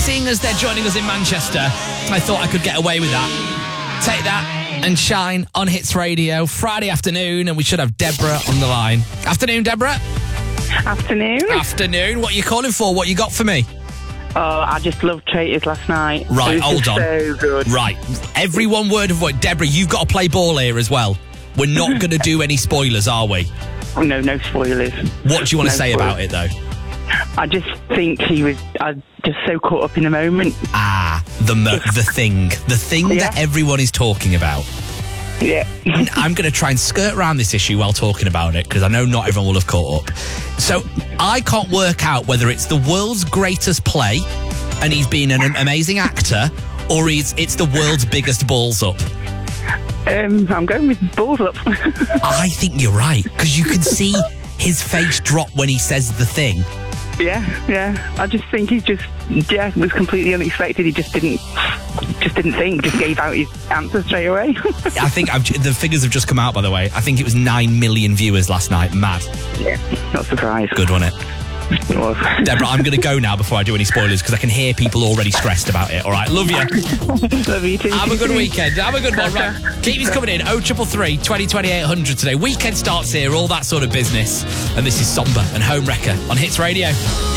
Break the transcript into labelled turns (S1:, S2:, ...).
S1: seeing as they're joining us in Manchester, I thought I could get away with that. Take that and shine on Hits Radio, Friday afternoon, and we should have Deborah on the line. Afternoon, Deborah.
S2: Afternoon.
S1: Afternoon. What are you calling for? What you got for me?
S2: Oh, I just loved Traitors last night.
S1: Right, hold on.
S2: So good.
S1: Right, every one word of what... Deborah, you've got to play ball here as well. We're not going to do any spoilers, are we?
S2: Oh, no spoilers.
S1: What do you want to say
S2: spoilers
S1: about it, though?
S2: I just think he was just so caught up in the moment.
S1: The thing that everyone is talking about.
S2: Yeah.
S1: I'm going to try and skirt around this issue while talking about it, because I know not everyone will have caught up. So I can't work out whether it's the world's greatest play and he's been an amazing actor, or it's the world's biggest balls up.
S2: I'm going with balls up.
S1: I think you're right, because you can see his face drop when he says the thing.
S2: Yeah. I just think he it was completely unexpected. He just didn't think, just gave out his answer straight away.
S1: I think the figures have just come out, by the way. I think it was 9 million viewers last night. Mad.
S2: Yeah, not surprised.
S1: Good, wasn't it?
S2: It was.
S1: Deborah, I'm going to go now before I do any spoilers, because I can hear people already stressed about it. All right, love you.
S2: Love you too.
S1: Have a good weekend. Have a good one. Right, keep these coming in. 0333 20 2800 today. Weekend starts here, all that sort of business. And this is Somber and Home Wrecker on Hits Radio.